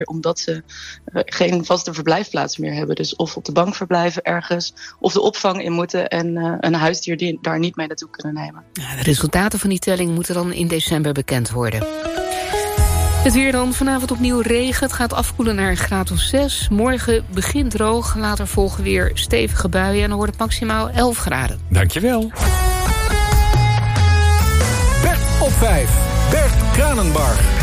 Omdat ze geen vaste verblijfplaats meer hebben. Dus of op de bank verblijven ergens, of de opvang in moeten en een huisdier die daar niet mee naartoe kunnen nemen. Ja, de resultaten van die telling moeten dan in december bekend worden. Het weer dan, vanavond opnieuw regen. Het gaat afkoelen naar een graad of 6. Morgen begint droog, later volgen weer stevige buien en dan wordt het maximaal 11 graden. Dankjewel. Bert op 5. Bert Kranenbarg.